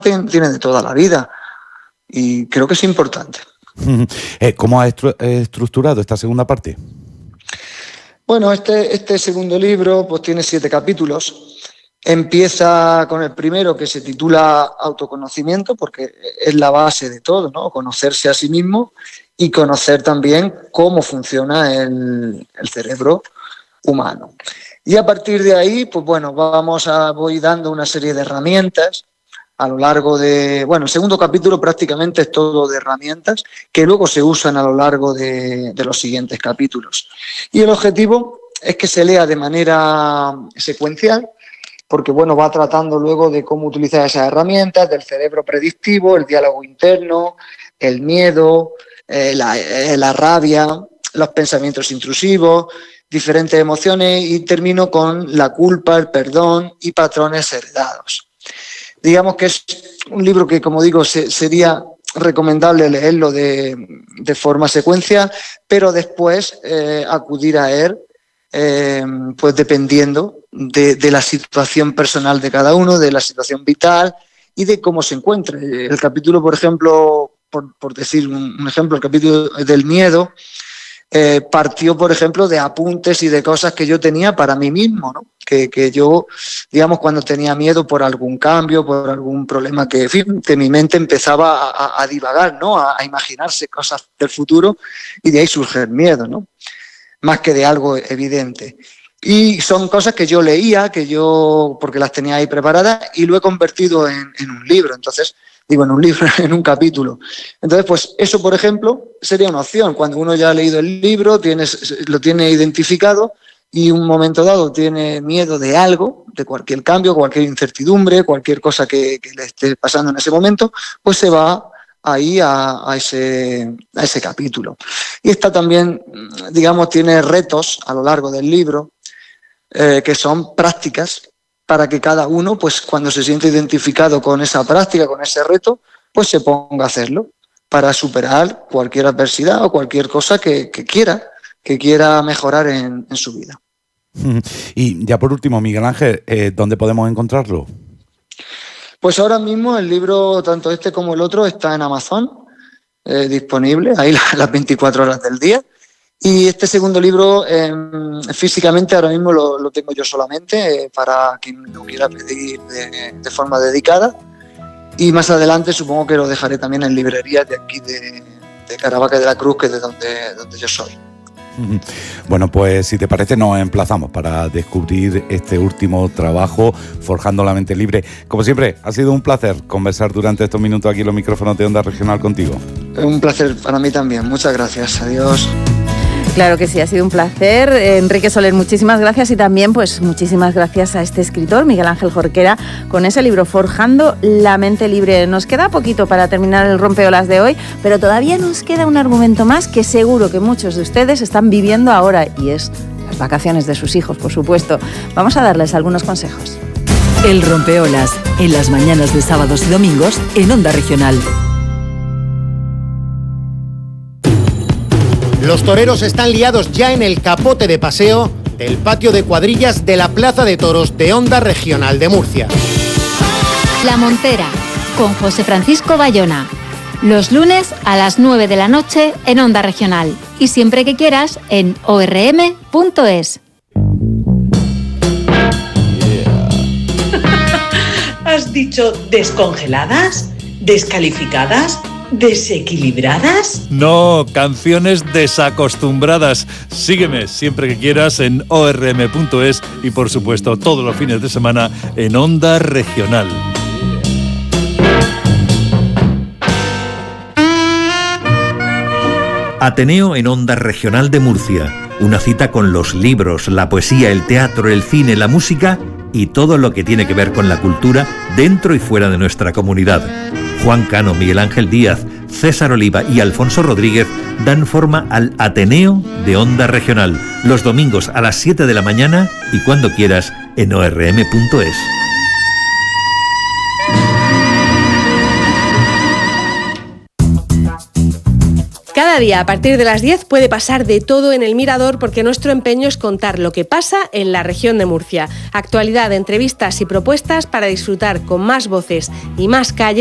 tiene de toda la vida y creo que es importante. ¿Cómo has estructurado esta segunda parte? Bueno, este segundo libro pues tiene 7 capítulos. Empieza con el primero, que se titula Autoconocimiento, porque es la base de todo, ¿no? Conocerse a sí mismo y conocer también cómo funciona el cerebro humano. Y a partir de ahí, pues bueno, voy dando una serie de herramientas a lo largo de... Bueno, el segundo capítulo prácticamente es todo de herramientas que luego se usan a lo largo de los siguientes capítulos. Y el objetivo es que se lea de manera secuencial, porque bueno, va tratando luego de cómo utilizar esas herramientas, del cerebro predictivo, el diálogo interno, el miedo, la rabia, los pensamientos intrusivos, diferentes emociones, y termino con la culpa, el perdón y patrones heredados. Digamos que es un libro que, como digo, sería recomendable leerlo de forma secuencial, pero después acudir a él pues dependiendo de la situación personal de cada uno, de la situación vital y de cómo se encuentre. El capítulo, por ejemplo, por decir un ejemplo, el capítulo del miedo, partió, por ejemplo, de apuntes y de cosas que yo tenía para mí mismo, ¿no? Que yo, digamos, cuando tenía miedo por algún cambio, por algún problema, que mi mente empezaba a divagar, ¿no? A imaginarse cosas del futuro, y de ahí surge el miedo, ¿no? Más que de algo evidente. Y son cosas que yo leía, porque las tenía ahí preparadas, y lo he convertido en un libro. Entonces, digo, en un libro, en un capítulo. Entonces, pues eso, por ejemplo, sería una opción. Cuando uno ya ha leído el libro, lo tiene identificado, y un momento dado tiene miedo de algo, de cualquier cambio, cualquier incertidumbre, cualquier cosa que le esté pasando en ese momento, pues se va ahí a ese capítulo. Y esta también, digamos, tiene retos a lo largo del libro, que son prácticas para que cada uno, pues cuando se siente identificado con esa práctica, con ese reto, pues se ponga a hacerlo para superar cualquier adversidad o cualquier cosa que quiera mejorar en su vida. Y ya por último, Miguel Ángel, ¿dónde podemos encontrarlo? Pues ahora mismo el libro, tanto este como el otro, está en Amazon, disponible ahí las 24 horas del día. Y este segundo libro, físicamente ahora mismo lo tengo yo solamente, para quien lo quiera pedir de forma dedicada. Y más adelante supongo que lo dejaré también en librerías de aquí de Caravaca de la Cruz, que es de donde yo soy. Bueno, pues si te parece nos emplazamos para descubrir este último trabajo, Forjando la mente libre. Como siempre, ha sido un placer conversar durante estos minutos aquí en los micrófonos de Onda Regional contigo. Un placer para mí también, muchas gracias, adiós. Claro que sí, ha sido un placer. Enrique Soler, muchísimas gracias, y también pues muchísimas gracias a este escritor, Miguel Ángel Jorquera, con ese libro Forjando la mente libre. Nos queda poquito para terminar el rompeolas de hoy, pero todavía nos queda un argumento más que seguro que muchos de ustedes están viviendo ahora, y es las vacaciones de sus hijos, por supuesto. Vamos a darles algunos consejos. El rompeolas, en las mañanas de sábados y domingos en Onda Regional. Los toreros están liados ya en el capote de paseo del patio de cuadrillas de la Plaza de Toros de Onda Regional de Murcia. La Montera, con José Francisco Bayona. Los lunes a las 9 de la noche en Onda Regional. Y siempre que quieras en orm.es. ¿Has dicho descongeladas? ¿Descalificadas? ¿Desequilibradas? No, canciones desacostumbradas. Sígueme siempre que quieras en orm.es y por supuesto todos los fines de semana en Onda Regional. Ateneo en Onda Regional de Murcia. Una cita con los libros, la poesía, el teatro, el cine, la música y todo lo que tiene que ver con la cultura dentro y fuera de nuestra comunidad. Juan Cano, Miguel Ángel Díaz, César Oliva y Alfonso Rodríguez dan forma al Ateneo de Onda Regional, los domingos a las 7 de la mañana y cuando quieras en orm.es. Cada día, a partir de las 10, puede pasar de todo en El Mirador, porque nuestro empeño es contar lo que pasa en la región de Murcia. Actualidad, entrevistas y propuestas para disfrutar con más voces y más calle